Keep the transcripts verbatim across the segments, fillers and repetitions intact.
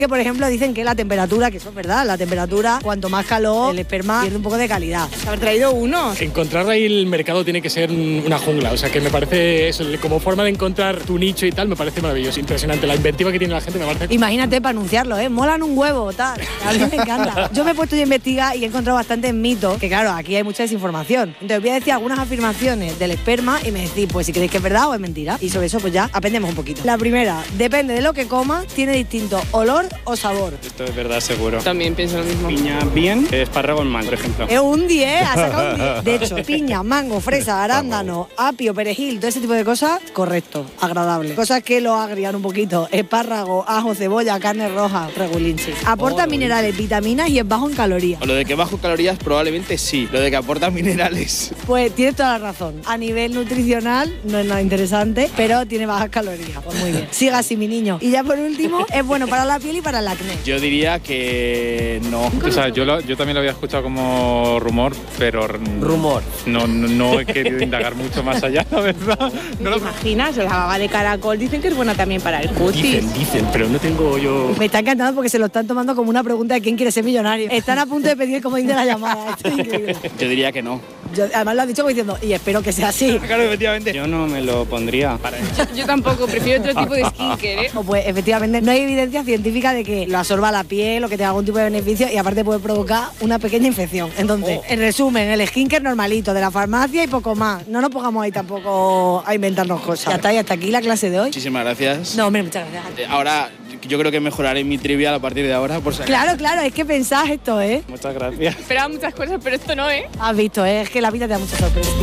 Que por ejemplo dicen que la temperatura, que eso es verdad, la temperatura, cuanto más calor, el esperma pierde un poco de calidad. Haber traído uno. Encontrar ahí el mercado tiene que ser una jungla, o sea que me parece eso, como forma de encontrar tu nicho y tal, me parece maravilloso, impresionante, la inventiva que tiene la gente me parece. Imagínate para anunciarlo, ¿eh? Molan un huevo, tal. A mí me encanta. Yo me he puesto a investigar y he encontrado bastantes mitos, que claro, aquí hay mucha desinformación. Entonces voy a decir algunas afirmaciones del esperma y me decís, pues si creéis que es verdad o es mentira. Y sobre eso pues ya aprendemos un poquito. La primera, depende de lo que comas, tiene distinto olor o sabor. Esto es verdad, seguro. También pienso lo mismo. Piña bien, espárrago mal, por ejemplo. Es un diez, ha sacado un diez. De hecho, piña, mango, fresa, arándano, apio, perejil, todo ese tipo de cosas, correcto, agradable. Cosas que lo agrian un poquito, espárrago, ajo, cebolla, carne roja, regulinchi. Aporta oh, minerales, vitaminas y es bajo en calorías. O lo de que bajo en calorías probablemente sí, lo de que aporta minerales. Pues tienes toda la razón. A nivel nutricional no es nada interesante, pero tiene bajas calorías. Pues muy bien. Siga así, mi niño. Y ya por último, es bueno para la piel y para el acné. Yo diría que no. O sea, yo, lo, yo también lo había escuchado como rumor, pero... Rumor. No, no, no he querido indagar mucho más allá, la verdad. No ¿Te imaginas? La baba de caracol dicen que es buena también para el cutis. Dicen, dicen, pero no tengo yo... Me está encantando porque se lo están tomando como una pregunta de quién quiere ser millonario. Están a punto de pedir el comodín de la llamada. Esto es increíble. Yo diría que no. Yo, además lo has dicho como diciendo, y espero que sea así. Claro, efectivamente. Yo no me lo pondría. Para yo, yo tampoco, prefiero otro tipo de skincare, ¿eh? O pues efectivamente no hay evidencia científica de que lo absorba la piel o que tenga algún tipo de beneficio y aparte puede provocar una pequeña infección. Entonces, oh. en resumen, el skincare normalito de la farmacia y poco más. No nos pongamos ahí tampoco a inventarnos cosas. Ya está, y hasta aquí la clase de hoy. Muchísimas gracias. No, hombre, muchas gracias. Ahora yo creo que mejoraré mi trivial a partir de ahora. Por si claro, claro, es que pensás esto, ¿eh? Muchas gracias. Esperaba muchas cosas, pero esto no, ¿eh? Has visto, ¿eh? Es que la vida te da muchas sorpresas.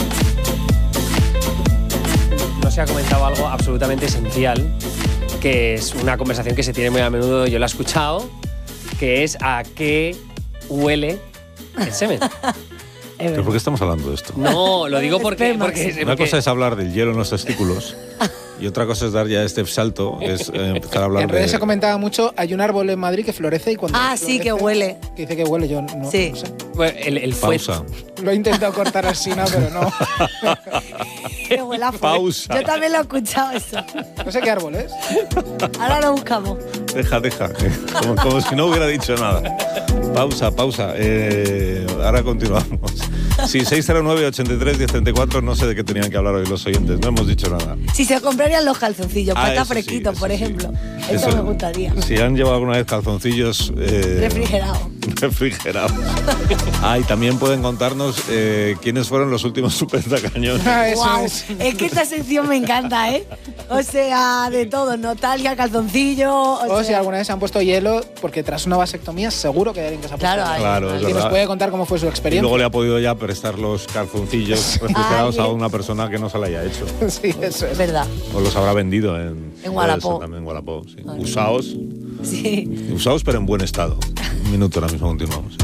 No se ha comentado algo absolutamente esencial, que es una conversación que se tiene muy a menudo, yo la he escuchado, que es a qué huele el semen. ¿Pero por qué estamos hablando de esto? No, lo digo porque... porque, porque Una cosa es hablar del hielo en los testículos y otra cosa es dar ya este salto, es eh, empezar a hablar en redes de... se comentaba mucho, hay un árbol en Madrid que florece y cuando... Ah, florece, sí, que huele. Que dice que huele, yo no, sí. no sé. Bueno, el, el Pausa. Lo he intentado cortar así, no, pero no. Que huele a Pausa. Yo también lo he escuchado eso. No sé qué árbol es. Ahora lo buscamos. Deja, deja, como, como si no hubiera dicho nada. Pausa, pausa. Eh, ahora continuamos. Sí, seis cero nueve, ochenta y tres, diez treinta y cuatro, no sé de qué tenían que hablar hoy los oyentes, no hemos dicho nada. Si se comprarían los calzoncillos, para Ah, estar eso fresquitos, sí, por eso ejemplo. sí. Eso, Eso, me gustaría. Si han llevado alguna vez calzoncillos... Eh, Refrigerados. Refrigerados. Ah, y también pueden contarnos eh, quiénes fueron los últimos supertacañones. Ah, eso Wow. es. Es que esta sección me encanta, ¿eh? O sea, de todo, nostalgia, calzoncillo... O, O sea, si alguna vez se han puesto hielo, porque tras una vasectomía seguro que hay alguien que se ha puesto Claro, hielo. hay. Claro, es Y nos verdad. puede contar cómo fue su Y experiencia. luego le ha podido ya prestar los calzoncillos refrigerados Ay, a una persona que no se la haya hecho. Sí, eso es es. verdad. O los habrá vendido en... En Wallapop. También en Wallapop, sí. Usados. Sí. Usados, pero en buen estado. Un minuto, ahora mismo continuamos.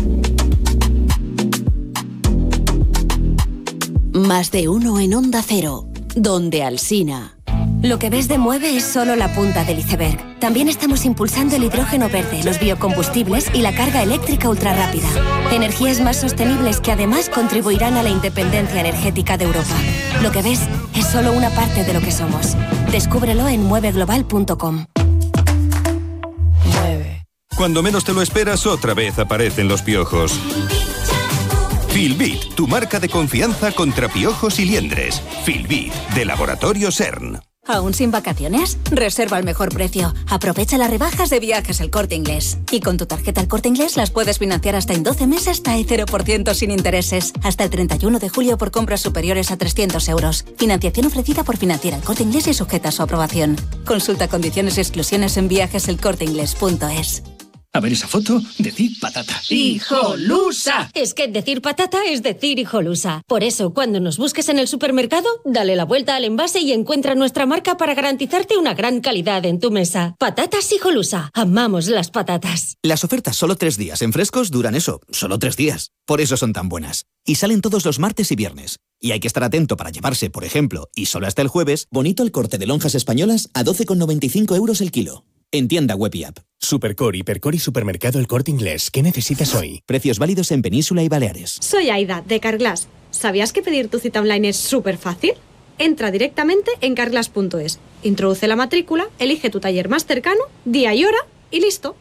Más de uno en Onda Cero, donde Alsina. Lo que ves de Mueve es solo la punta del iceberg. También estamos impulsando el hidrógeno verde, los biocombustibles y la carga eléctrica ultrarrápida. Energías más sostenibles que además contribuirán a la independencia energética de Europa. Lo que ves es solo una parte de lo que somos. Descúbrelo en mueve global punto com. Mueve. Cuando menos te lo esperas, otra vez aparecen los piojos. Filbit, tu marca de confianza contra piojos y liendres. Filbit, de Laboratorio CERN. ¿Aún sin vacaciones? Reserva al mejor precio. Aprovecha las rebajas de Viajes El Corte Inglés. Y con tu tarjeta El Corte Inglés las puedes financiar hasta en doce meses hasta el cero por ciento sin intereses. Hasta el treinta y uno de julio por compras superiores a trescientos euros. Financiación ofrecida por Financiera El Corte Inglés y sujeta a su aprobación. Consulta condiciones y exclusiones en viajes el corte inglés punto es. A ver esa foto, decir patata. ¡Hijolusa! Es que decir patata es decir hijolusa. Por eso, cuando nos busques en el supermercado, dale la vuelta al envase y encuentra nuestra marca para garantizarte una gran calidad en tu mesa. Patatas Hijolusa. Amamos las patatas. Las ofertas solo tres días en frescos duran eso, solo tres días. Por eso son tan buenas. Y salen todos los martes y viernes. Y hay que estar atento para llevarse, por ejemplo, y solo hasta el jueves, bonito el corte de lonjas españolas a doce con noventa y cinco euros el kilo. En tienda web y app. Supercore, Hipercore y Supermercado El Corte Inglés. ¿Qué necesitas hoy? Precios válidos en Península y Baleares. Soy Aida, de Carglass. ¿Sabías que pedir tu cita online es súper fácil? Entra directamente en carglass punto es, introduce la matrícula, elige tu taller más cercano, día y hora y listo.